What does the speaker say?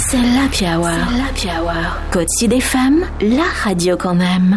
C'est l'Happy Hour. Côte Sud FM, la radio qu'on aime.